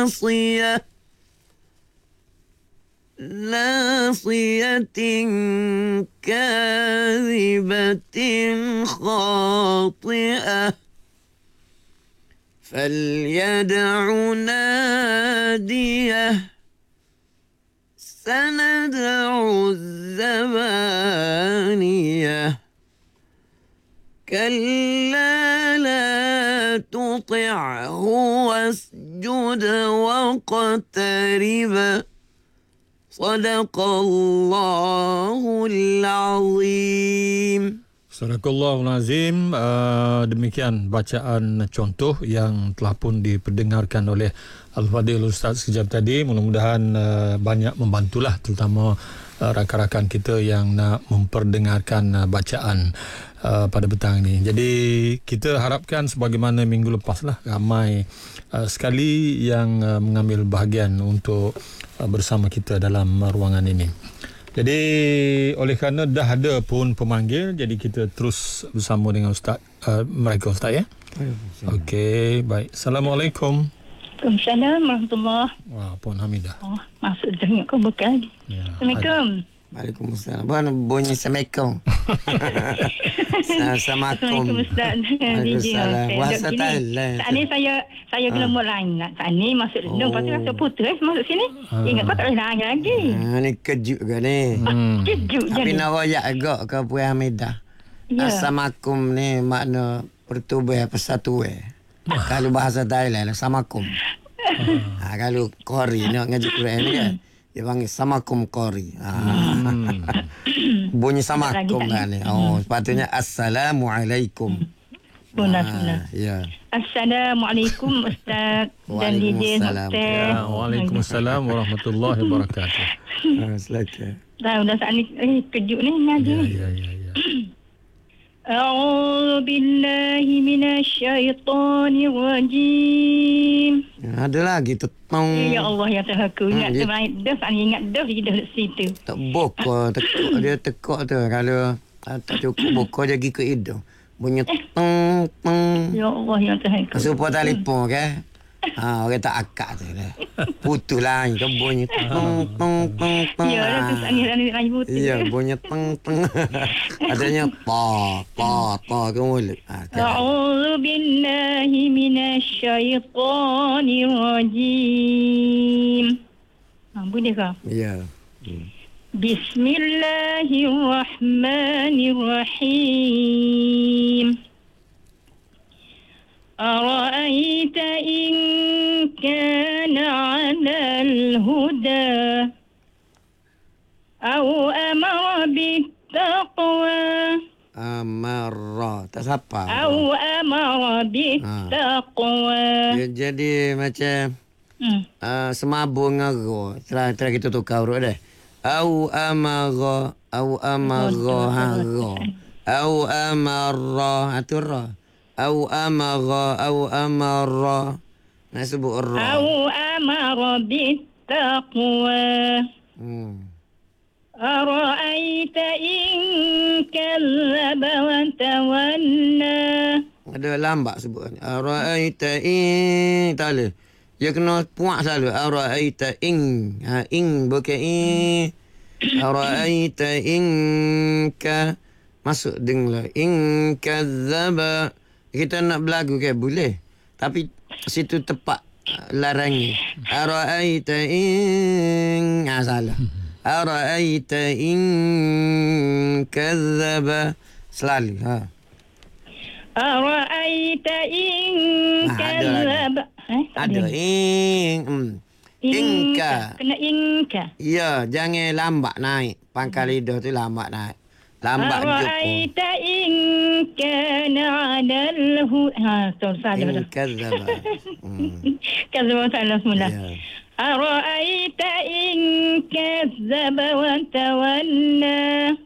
ناصية ناصية كاذبة خاطئة فليدع ناديه سندع الزبانية كلا لا تطعه واسجد واقترب صدق الله العظيم. Sadaqallahul Azim. Demikian bacaan contoh yang telah pun diperdengarkan oleh Al-Fadhil Ustaz sekejap tadi. Mudah-mudahan banyak membantulah, terutama rakan-rakan kita yang nak memperdengarkan bacaan pada petang ini. Jadi kita harapkan sebagaimana minggu lepas lah, ramai sekali yang mengambil bahagian untuk bersama kita dalam ruangan ini. Jadi oleh kerana dah ada pun pemanggil, jadi kita terus bersama dengan Ustaz, mereka Ustaz ya. Okey, baik. Assalamualaikum. Waalaikumsalam warahmatullahi. Wah, Puan Hamidah. Oh, masuk dengar kau bukan. Ya. Assalamualaikum. Waalaikumsalam. Bukan bunyi Assalamualaikum. Assalamualaikum. Ustaz. Waalaikumsalam. Wahasa Thailand. Saat ni saya kena mulai nak. Saat ni masuk dengar, lepas tu rasa putus masuk sini. Ingat kau tak boleh nanya lagi. Ni kejut ke ni? Kejut je Tapi ni. nak royak agak ke Puan Hamidah. Ya. Assalamualaikum ni makna pertubuhan persatuan. Kalau bahasa Thailand Assalamualaikum. Kalau Qori nak ngaji Quran ni kan, dia panggil Assalamualaikum Qori. Bunyi Assalamualaikum kan ni. Oh, sepatutnya Assalamualaikum. Benar. Ya. Assalamualaikum Ustaz dan DJ Waalaikumsalam. Hotel. Ya, Waalaikumsalam warahmatullahi wabarakatuh. Silakan. Dah saat ni kejut ni ngaji. Ya. أعوذ بالله من الشيطان الرجيم. Ada lagi tetong. Ya Allah ya Tuhan aku ingat tu baik dah ingat dah di dah situ. Tak bokor tekuk dia tekuk tu kalau tak cukup bokor dia pergi ke hidung. Bunyi teng teng. Ya Allah ya Tuhan aku. Supaya telefon kan. Orang tak akak tu lah. Putus lah ke bunyi teng teng teng teng. Ya dah tu angin putih. Iya, bunyi teng teng. Adanya ta ke mulut. أعوذ بالله من الشيطان الرجيم. Boleh ke? Ya. بسم الله الرحمن الرحيم. أرأيت إن كان على الهدى أو أمر بالتقوى Amarra. Tak siapa. أو أمر بالتقوى. Jadi macam semabur dengan ra. Tera kita tukar urut dah. Au amara hara. Au amarra aturra. Au amara. Nak sebut ra. أو أمر بالتقوى. أرأيت إن كذب وتولى. Ada lambat sebut ni. Ara'aita in. Tak boleh. Dia kena puak selalu. Ara'aita in. In bukan in. Ara'aita in ka. Masuk dengar. In kazzaba. Kita nak berlagu kan? Boleh. Tapi situ tepat larangnya. Ara'aita in. Salah. Ara'aita in kazzaba. Selalu. أرأيت إن كذب. Ada Inka. Kena inka. Ya, jangan lambat naik. Pangkal lidah tu lambat naik. Lambat jumpa. أرأيت إن كان على الهدى. salah. Kadzaba. كذب salah semula. Ya. أرأيت إن كذب وتولى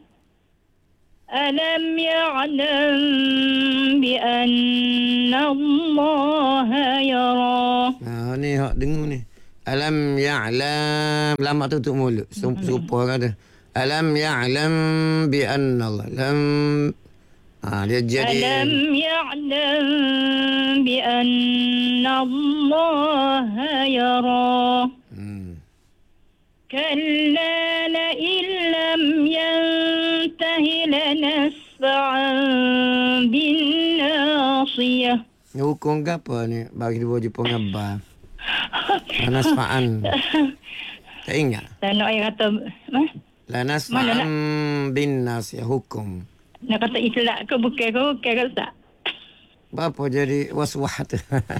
ألم يعلم بأن الله يرى. Ni hak dengar ni. Alam ya'lam. Lama tutup mulut. Supaya kata. Alam ya'lam bi anna Allah. Dia jadi Alam ya'lam bi anna Allah yara. Kalla la illam yantahi lanasfa'an bin nasiyah. hukum ke apa ni? Bagi dua Jepun abang. Lanasfa'an. Tak ingat? Tak nak yang kata, Lanasfa'an bin nas ya hukum. nak kata itlak ke bukan ke tak? Apa jadi waswah tu?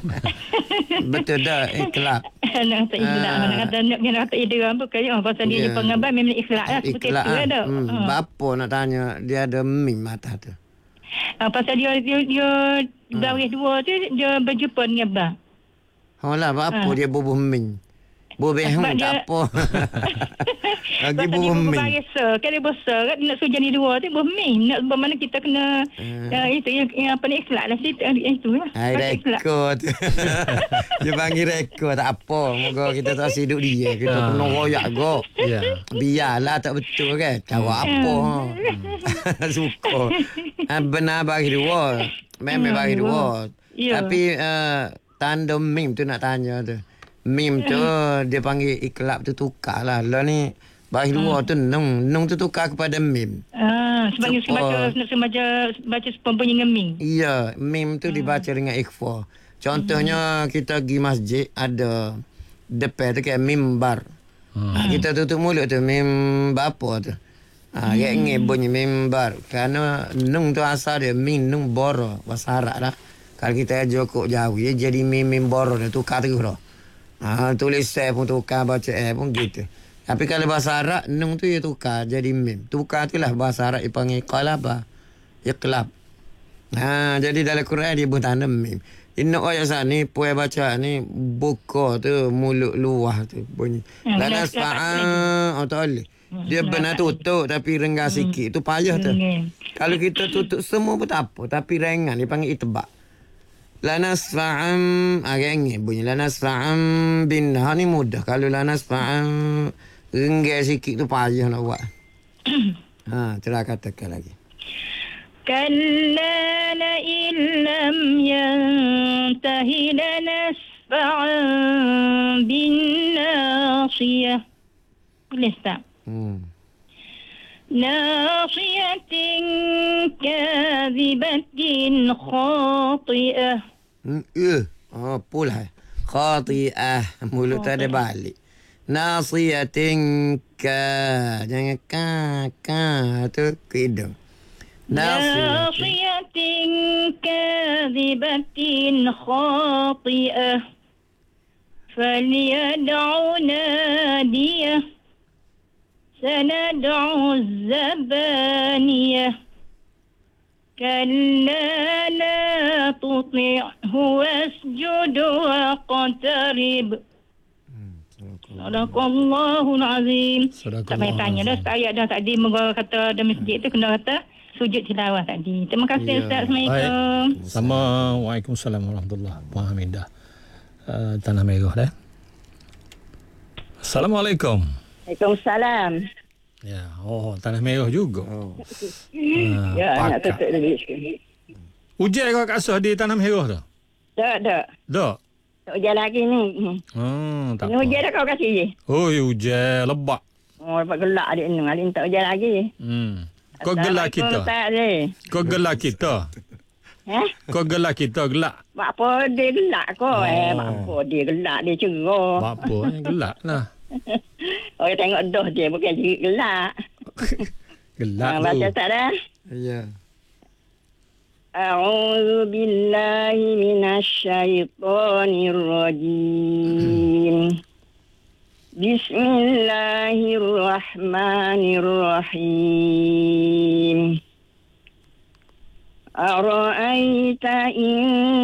Betul dah ikhlas. Nak kata itlak, nak kata idram bukan. Pasal dia Jepun abang memang ikhlas lah. Seperti itu ada. Bapa nak tanya, dia ada mim mata tu. Pasal dia baris dua tu, dia berjumpa dengan abang. Lah, apa dia bubuh mim? Bubuh Sebab tak apa. Lagi Pasal bubuh dia mim. baris kan dia besar kan, nak suruh jadi dua tu, bubuh mim. Nak bermakna kita kena, itu yang apa ni, ikhlas lah. Itu lah. Hai rekod. Dia panggil rekod tak apa. Moga kita tak hidup dia. Kita kena royak go. Ya. Biarlah tak betul kan. Cara apa. Suka. Benar bagi dua. Memang bagi dua. Ya. Tapi tanda meme tu nak tanya tu. Meme tu dia panggil iklab tu tukar lah. Lah ni bagi dua tu nung tu tukar kepada meme. Sebagai baca pempunyai ngeming. Iya, meme tu dibaca dengan ikhfa. Contohnya kita pergi masjid ada depan tu kayak mimbar. Kita tutup mulut tu mimbar apa tu. Kayak bunyi mimbar. Kerana nung tu asal dia nung boro bahasa Arab lah. Kalau kita jokok jauh dia jadi mimbar dia tukar terus dah. Tulis saya pun tukar, baca pun gitu. Tapi kalau bahasa Arab nung tu dia tukar jadi mim. Tukar tu lah bahasa Arab dia panggil qalaba. Iqlab. Jadi dalam Quran dia pun tanda mim. Inna ayat sana puai baca ni buka tu mulut luah tu bunyi. Lanas fa'a tak boleh. Dia benar tutup tapi renggang sikit. Tu payah tu. Kalau kita tutup semua pun tak apa. Tapi renggang dia panggil itbak. Lanas fa'am agak bunyi. Lanas fa'am bin ni mudah. Kalau lanas fa'am renggang sikit tu payah nak buat. Telah katakan lagi. كلا لئن لم ينته لنسفعا بالناصية. Boleh tak? ناصية كاذبة خاطئة. Pula khati'ah mulut ada balik. Nasiyatin jangan ka tu ke hidung. ناصية كاذبة خاطئة فليدع ناديه سندع الزبانية كلا لا تطعه واسجد واقترب. Sadaqallahul Azim. Tak payah tanya dah. Ayat dah tadi moga kata ada masjid tu kena kata sujud tilawah tadi. Terima kasih Ustaz. Assalamualaikum. Sama. Waalaikumsalam warahmatullahi Puan Hamidah. Tanah Merah dah. Assalamualaikum. Waalaikumsalam. Ya, Tanah Merah juga. Ya, nak tutup dulu sikit. Hujan kau kat asal di Tanah Merah tu? Tak. Tak. Tak hujan lagi ni. Tak Ini apa. hujan dah kau kasih je. Oh, hujan lebat. Dapat gelak dia ni. Hari ni tak hujan lagi. Kau gelak kita. Tak ada. Kau gelak kita. Kau gelak kita, gelak. Mak apa dia gelak kau? Mak apa dia gelak, dia cerah. Mak apa, gelak lah. Orang tengok doh dia bukan jerit gelak. Gelak tu. Baca tak dah? Ya. A'udzu billahi minasyaitonir rajim. Bismillahirrahmanirrahim. Ara'aita in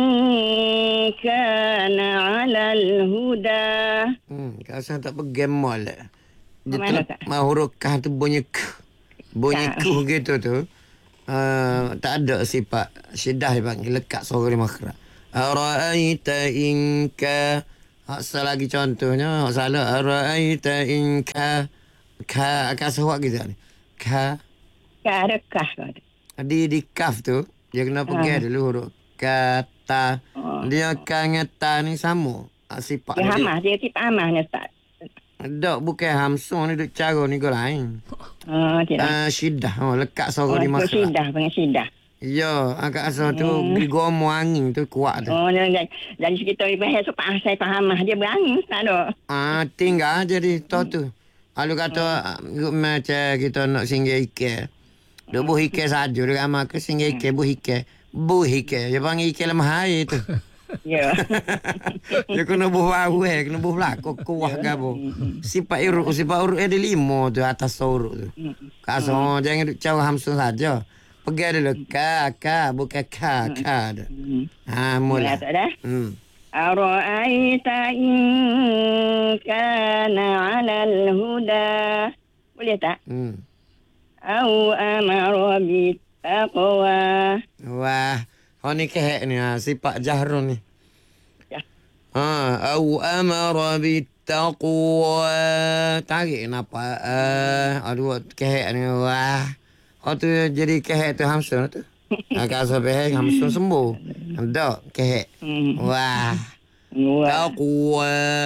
kana 'alal huda. Kasar tak pergi mall. Dia Mana tak? huruf kah tu bunyi k. Bunyi Tak. ku gitu tu. Tak ada sifat syidah dia panggil lekat suara dia makhraj. Ara'aita in ka. Asal lagi contohnya salah. Ara'aita in ka kasar gitu ni. Ka Ka rekah kau. Di kaf tu, dia kena pergi dulu huruf kata. Dia kan ta ni sama. Sifat Dia dia. hamah, dia tipe hamah ni Ustaz. Dok bukan hamsun ni duk cara ni go lain. Tidak. Syidah. Lekat suara di makhraj. Sidah, panggil sidah. Ya, agak asal tu gomo angin tu kuat tu. Jadi kita bahas saya faham dia berangin Ustaz tu. Tinggal jadi tu. Kalau kata macam kita nak singgah ikan. Duk buh ikan saja dia amak ke singgah ikan buh ikan. Buh ikan. Dia panggil ikan lemah air tu. Ya. Dia kena buh bau kena buh belakang kuah gapo. Sifat urut ada 5 tu atas urut tu. Kasih jangan duk cakap hamsun saja. Pergi dulu ka bukan ka dah. Mula. Tak dah. Ara'aita in kana 'alal huda. Boleh tak? Au amara bit taqwa. Wah, ni kehek ni sifat jahrun ni. Ya. Au amara bit taqwa. Tarik napa? Aduh kehek ni wah. Tu jadi kehek tu hamsun tu. Agak sampai hamsun sembuh. Dak kehek. Wah. Taqwa.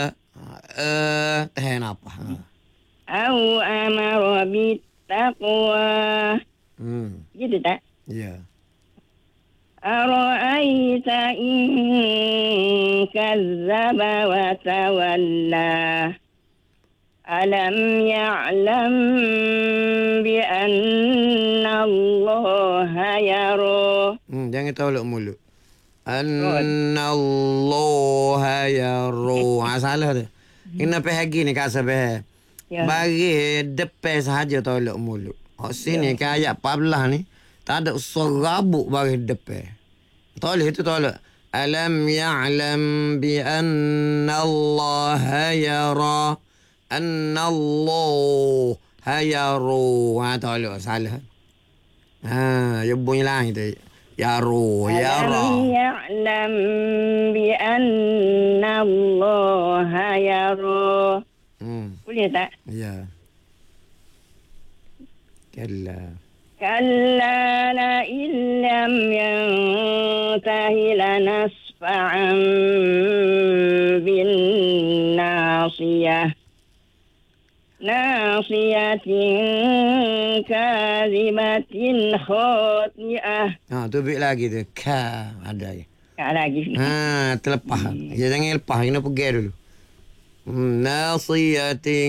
Tahan apa? Au amara bit taqwa. Gitu tak? Ya. Ara'aita in kazzaba wa tawalla. Alam ya'lam bi anna Allah yara. Jangan tolak mulut. Anna Allah yara. Salah tu. Kena pahagi ni kat sabah. Ya. Bagi depan sahaja tolak mulut. Sini kan ayat 14 ni tak ada serabut bagi depan. Tolak itu tolak. Alam ya'lam bi anna Allah yara. Anna Allah hayaru. Tolak salah. Ya bunyi lain tu. Yaru, yara. Alam ya'lam bi anna Allah yara. Boleh tak? Ya. Kalla. Kalla la illam yantahi lanasfa'an bin nasiyah. Nasiyatin kazibatin khati'ah. Tu bit lagi tu. Ka ada. Tak lagi. Terlepas. Ya jangan lepas, kena pergi dulu. Nasiyatin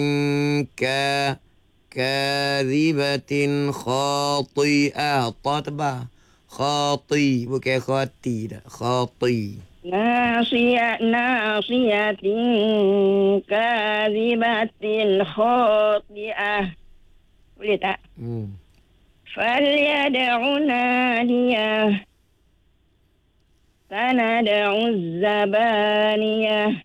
kazibatin khati'ah. Ta tebal. Khati bukan khati dah. Khati. Nasiyatin kazibatin khati'ah. Boleh tak? Falyad'u nadiyah. Sanad'u zabaniyah.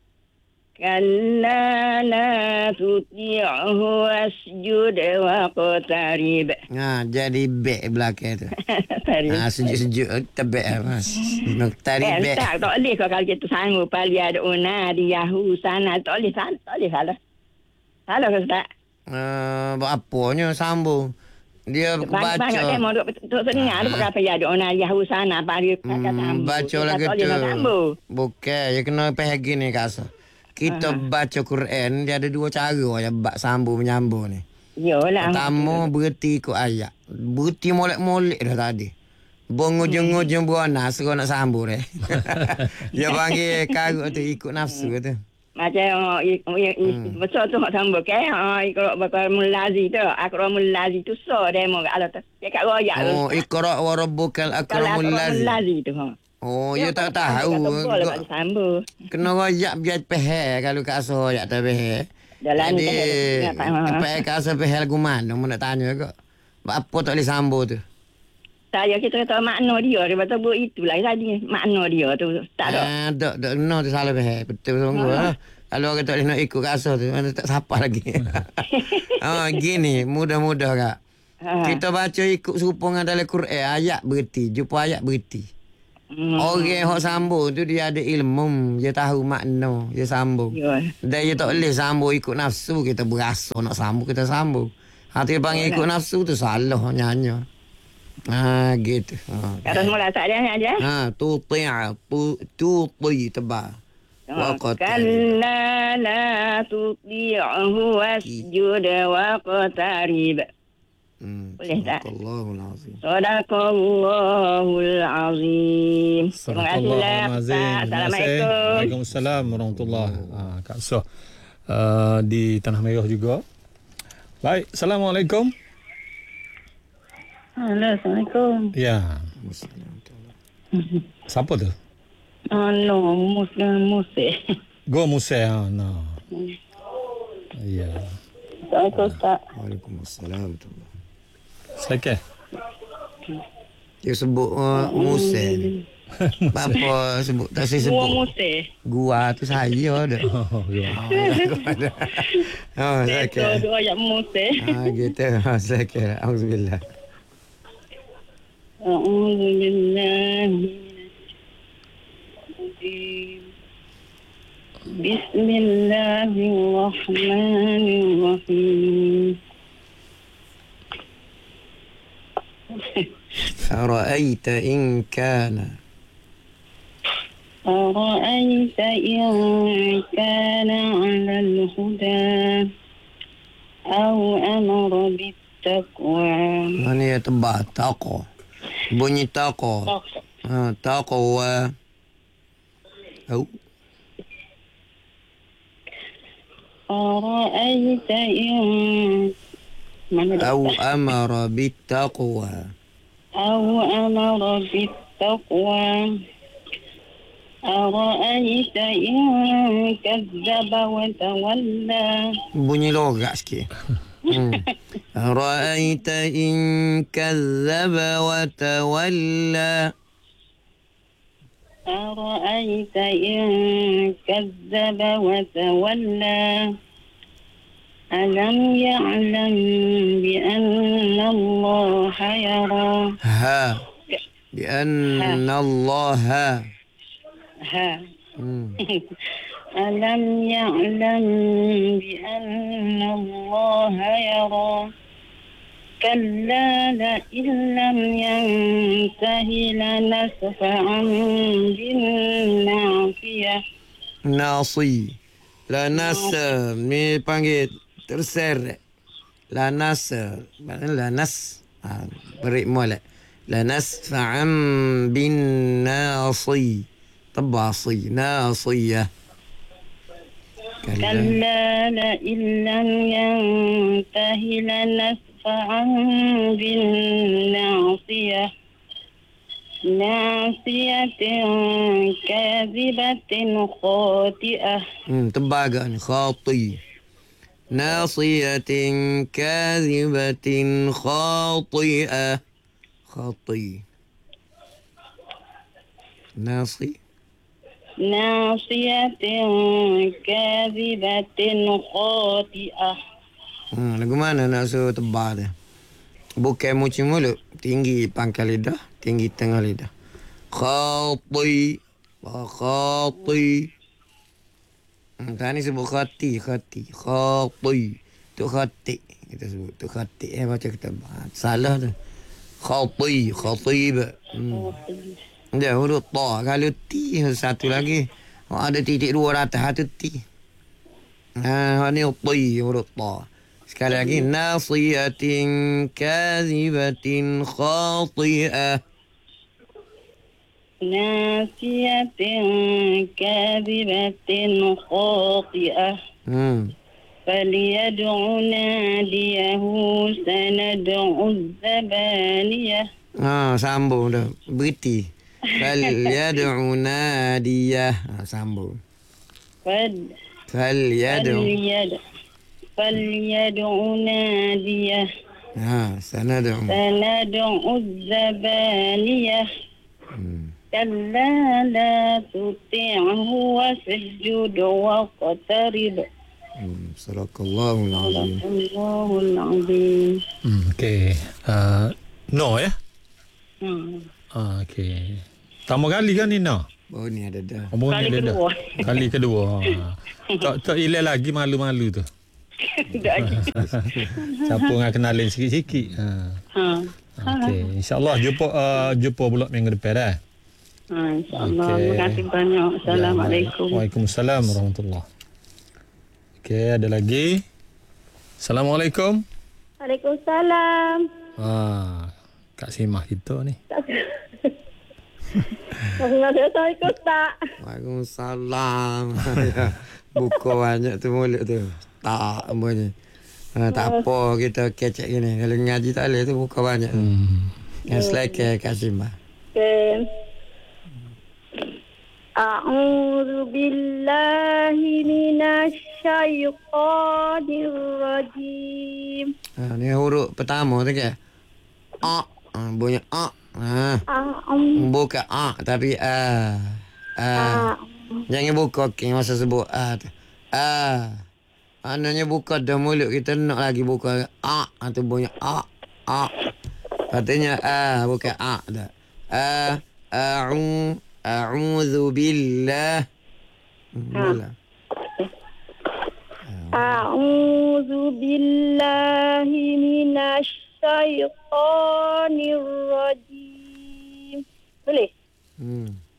Kalla la tuti'hu wasjud waqtarib. Jadi bek belakang tu. Sejuk-sejuk tebek mas. Nak tarik bek. Tak boleh kalau kita sanggup falyad'u diyahu sana. Tak boleh salah. Salah ke tak? Apanya sambung. Dia baca. Banyak demo duk sedengar apa kata ya dona yahu sana bagi kata sambung. Baca lagu tu. Bukan, dia kena pahagi ni kasa. Kita baca Quran dia ada 2 cara yang bab sambung menyambung ni. Yalah. Pertama berhenti ikut ayat. Berhenti molek-molek dah tadi. Ujung-ujung buana suruh nak sambung deh. Dia panggil karut tu ikut nafsu tu. Macam betul tu hak sambung ke ikut bakal mulazi tu. Akra mulazi tu so demo ala tu. Dia kat royak tu. Iqra wa rabbukal akramul lazi tu ha. Ya tak tahu. Kena royak biar pehel kalau kat asal royak tak pehel. Jadi pehel kat asal pehel lagu mana mu nak tanya kok. Apa tak boleh sambung tu? Saya kita kata makna dia betul buat itulah tadi makna dia tu tak ada. Tak no tu salah pehel. Betul sungguh. Kalau orang tak boleh nak ikut kat asal tu mana tak siapa lagi. Gini mudah-mudah kak. Kita baca ikut serupa dalam Quran ayat berhenti, jumpa ayat berhenti. Orang yang sambung tu dia ada ilmu, dia tahu makna, dia sambung. Dan dia tak boleh sambung ikut nafsu, kita berasa nak sambung, kita sambung. Dia panggil ikut nafsu tu salah nyanyi. Gitu. Kata semula tak ada aja. Tuti'a. Tuti tebal. Kalla la tuti'hu wasjud waqtarib. Boleh tak? Sadaqallahul azim. Sadaqallahul azim. Terima kasih lah. Assalamualaikum. Waalaikumsalam warahmatullahi. Kak Soh di Tanah Merah juga. Baik, Assalamualaikum. Halo, Assalamualaikum. Ya. Siapa tu? No, Muse. Go Muse. No. Ya. Waalaikumsalam. Selekeh. Dia sebut Muse. Apa sebut? Tak saya sebut. Gua Muse. Gua tu saya dah. Saya kira. Dua ayat Muse. Gitu. Saya kira. Alhamdulillah. Bismillahirrahmanirrahim. أرأيت إن كان أرأيت إن كان على الهدى أو أمر بالتقوى. Mana ya tebal? Taqwa. Bunyi taqwa. Taqwa. أرأيت إن أو أمر بالتقوى. أو أمر بالتقوى. أرأيت إن كذب وتولى. Bunyi logak sikit. أرأيت إن كذب وتولى. أرأيت إن كذب وتولى. ألم يعلم بأن الله يرى. بأن الله ألم يعلم بأن الله يرى. كلا لئن لم ينته لنسفعا بالناصية. ناصي. La nasr ni panggil terseret. La nasr. La nas. Beri molek. La nasfa'am bin nasi. Tabasi. Nasiyah. كلا لئن لم ينته لنسفعا بالناصية. ناصية كاذبة خاطئة. تبع ni khati. ناصية كاذبة خاطئة. خاطي. ناصي. ناصية كاذبة خاطئة. Lagu mana nak suruh tebal dia? Bukan muci mulut. Tinggi pangkal lidah. Tinggi tengah lidah. Khati. Khati. Kan ni sebut khati. Khati. Khati. Tu khati. Kita sebut. Tu khati. Baca kita. Salah tu. Khati. Khatib. Dia huruf ta. Kalau ti satu lagi. Ada titik dua atas. Itu ti. Ni ti. Huruf ta. Sekali lagi. Nasiyatin kazibatin khati'ah. ناسية كاذبة خاطئة. فليدع ناديه سندع الزبانية. Sambung dah. Berhenti. فليدع ناديه. Sambung. فليدع ناديه. سندع الزبانية. كلا لا تطيعه واسجد واقترب. Sadaqallahul azim. Sadaqallahul azim. Okey. No ya? Okey. Tambah kali kan ni no? Oh ni ada dah. Kali kedua. Kali kedua. Tak hilang lagi malu-malu tu. Siapa nak kenalin sikit-sikit. Okey, insya-Allah jumpa pula minggu depan dah. InsyaAllah. Okey. Terima kasih banyak. Assalamualaikum. Waalaikumsalam warahmatullahi. Okey, ada lagi. Assalamualaikum. Waalaikumsalam. Kak Simah kita ni. Assalamualaikum Ustaz. Waalaikumsalam. Buka banyak tu mulut tu. Tak semuanya. Tak apa kita kecek gini. Kalau ngaji tak boleh tu buka banyak tu. Yang selekeh Kak Simah. Okay. A'udzu billahi minasyaitonir rajim. Ni huruf pertama tu ke? A. Bunyi A. Bukan A tapi A. Jangan buka king masa sebut A tu. A. Maknanya buka dah mulut kita nak lagi buka A. Tu bunyi A. A. Katanya A bukan A dah. A'udzu billah. A'udzu billahi minasyaitonir rajim. Boleh?